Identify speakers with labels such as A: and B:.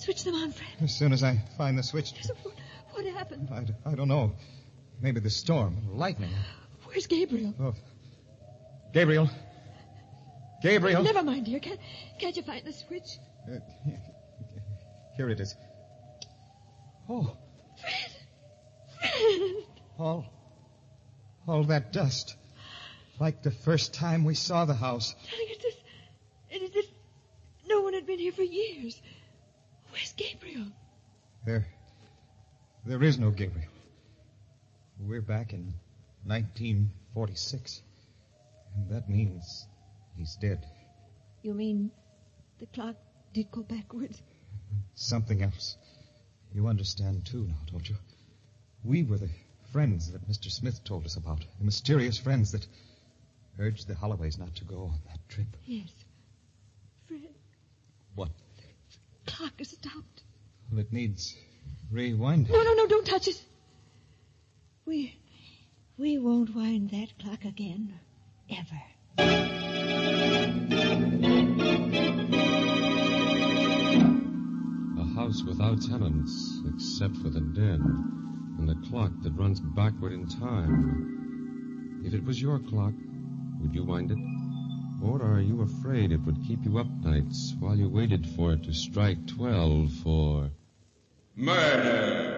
A: Switch them on, Fred.
B: As soon as I find the switch.
A: So what happened?
B: I don't know. Maybe the storm, lightning.
A: Where's Gabriel?
B: Oh. Gabriel. Gabriel.
A: Never mind, dear. Can't you find the switch?
B: Here it is. Oh.
A: Fred.
B: All that dust. Like the first time we saw the house.
A: Darling, it's as if no one had been here for years. Where's Gabriel?
B: There is no Gabriel. We're back in 1946. And that means he's dead.
A: You mean the clock did go backwards?
B: Something else. You understand, too, now, don't you? We were the friends that Mr. Smith told us about. The mysterious friends that urged the Holloways not to go on that trip.
A: Yes. Fred.
B: What?
A: The clock has stopped.
B: Well, it needs rewinding.
A: No, don't touch it. We won't wind that clock again. Ever.
C: A house without tenants, except for the dead, and a clock that runs backward in time. If it was your clock, would you wind it? Or are you afraid it would keep you up nights while you waited for it to strike 12 for...
D: Murder!